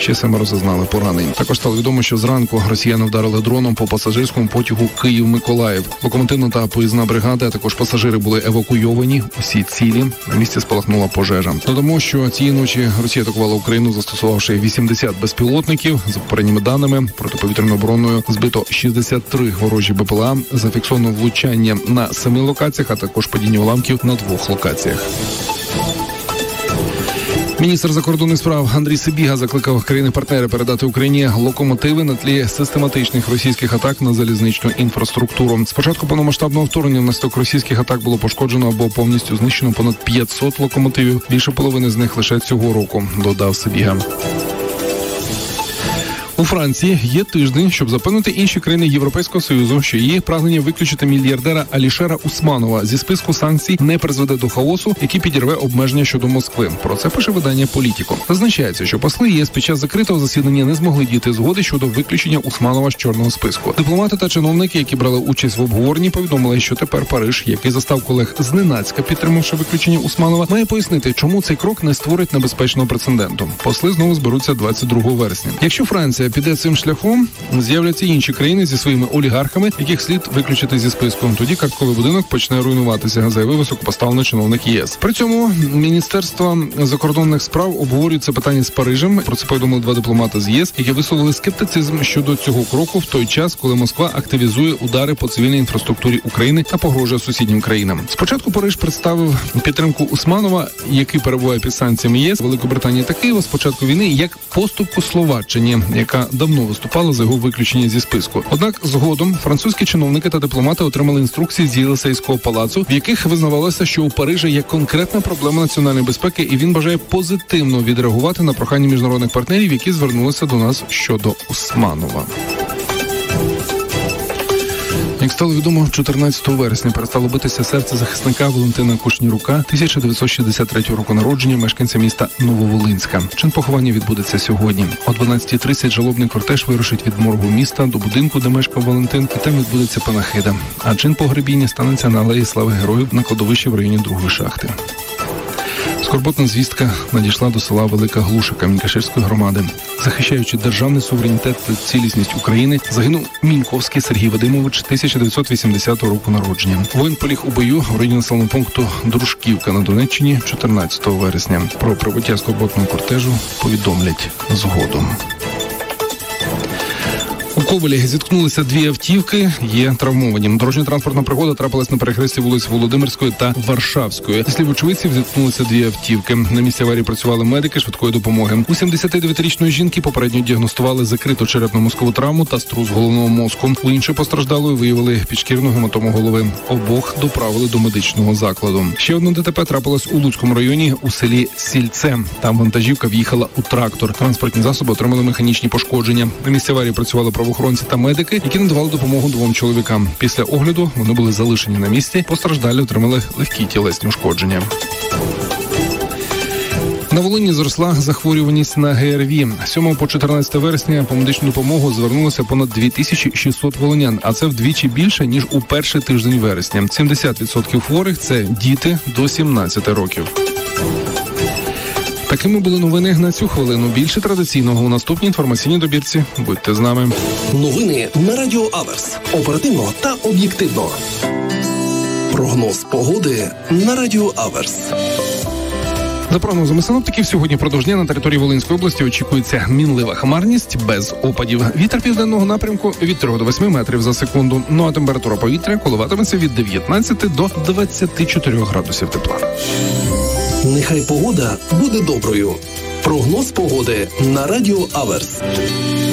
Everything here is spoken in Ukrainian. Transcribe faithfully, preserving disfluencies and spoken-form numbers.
Ще семеро зазнали поранень. Також стало відомо, що зранку росіяни вдарили дроном по пасажирському потягу Київ-Миколаїв. Локомотивна та поїзна бригада, а також пасажири були евакуйовані. Усі цілі. На місці спалахнула пожежа. Додамо, що цієї ночі Росія атакувала Україну, застосувавши вісімдесят безпілотників. За попередніми даними, протиповітряною обороною збито шістдесят три ворожі БПЛА. Зафіксовано влучання на семи локаціях, а також падіння уламків на двох локаціях. Міністр закордонних справ Андрій Сибіга закликав країни-партнери передати Україні локомотиви на тлі систематичних російських атак на залізничну інфраструктуру. З початку повномасштабного вторгнення внаслідок російських атак було пошкоджено або повністю знищено понад п'ятсот локомотивів. Більше половини з них лише цього року, додав Сибіга. У Франції є тиждень, щоб запевнити інші країни Європейського Союзу, що її прагнення виключити мільярдера Алішера Усманова зі списку санкцій не призведе до хаосу, який підірве обмеження щодо Москви. Про це пише видання «Політіко». Зазначається, що посли ЄС під час закритого засідання не змогли дійти згоди щодо виключення Усманова з чорного списку. Дипломати та чиновники, які брали участь в обговоренні, повідомили, що тепер Париж, який застав колег зненацька, підтримавши виключення Усманова, має пояснити, чому цей крок не створить небезпечного прецеденту. Посли знову зберуться двадцять другого вересня. Якщо Франція піде цим шляхом, з'являться інші країни зі своїми олігархами, яких слід виключити зі списку. Тоді картковий будинок почне руйнуватися, заявив високопоставлений чиновник ЄС. При цьому Міністерство закордонних справ обговорює це питання з Парижем. Про це повідомили два дипломати з ЄС, які висловили скептицизм щодо цього кроку в той час, коли Москва активізує удари по цивільній інфраструктурі України та погрожує сусіднім країнам. Спочатку Париж представив підтримку Усманова, який перебуває під санкціями ЄС, Великобританії та Києва з початку війни, як поступку Словаччині, яка давно виступала за його виключення зі списку. Однак згодом французькі чиновники та дипломати отримали інструкції з Єлисейського палацу, в яких визнавалося, що у Парижа є конкретна проблема національної безпеки, і він бажає позитивно відреагувати на прохання міжнародних партнерів, які звернулися до нас щодо Усманова. Як стало відомо, чотирнадцятого вересня перестало битися серце захисника Валентина Кушнірука, тисяча дев'ятсот шістдесят третього року народження, мешканця міста Нововолинська. Чин поховання відбудеться сьогодні. О дванадцятій тридцять жалобний кортеж вирушить від моргу міста до будинку, де мешкав Валентин, і там відбудеться панахида. А чин погребіння станеться на Алеї Слави Героїв на кладовищі в районі Другої шахти. Скорботна звістка надійшла до села Велика Глуша Камінь-Каширської громади. Захищаючи державний суверенітет та цілісність України, загинув Міньковський Сергій Вадимович, тисяча дев'ятсот вісімдесятого року народження. Воїн поліг у бою в районі населеного пункту Дружківка на Донеччині чотирнадцятого вересня. Про прибуття скорботного кортежу повідомлять згодом. У Ковелі зіткнулися дві автівки, є травмовані. Дорожньо-транспортна пригода трапилась на перехресті вулиць Володимирської та Варшавської. Зі слів очевидців, зіткнулися дві автівки. На місці аварії працювали медики швидкої допомоги. У сімдесятидев'ятирічної жінки попередньо діагностували закриту черепно-мозкову травму та струс головного мозку. У іншої постраждалої виявили підшкірну гематому голови. Обох доправили до медичного закладу. Ще одне ДТП трапилось у Луцькому районі у селі Сільце. Там вантажівка в'їхала у трактор. Транспортні засоби отримали механічні пошкодження. На місці аварії працювали правоохоронці та медики, які надавали допомогу двом чоловікам. Після огляду вони були залишені на місці, постраждалі отримали легкі тілесні ушкодження. На Волині зросла захворюваність на ге ер ві. З сьомого по чотирнадцяте вересня по медичну допомогу звернулося понад дві тисячі шістсот волинян, а це вдвічі більше, ніж у перший тиждень вересня. сімдесят відсотків хворих – це діти до сімнадцяти років. Такими були новини на цю хвилину. Більше традиційного у наступній інформаційній добірці. Будьте з нами. Новини на Радіо Аверс. Оперативно та об'єктивно. Прогноз погоди на Радіо Аверс. За прогнозами синоптиків, сьогодні впродовж дня на території Волинської області очікується мінлива хмарність без опадів. Вітер південного напрямку від трьох до восьми метрів за секунду. Ну а температура повітря коливатиметься від дев'ятнадцяти до двадцяти чотирьох градусів тепла. Нехай погода буде доброю. Прогноз погоди на Радіо Аверс.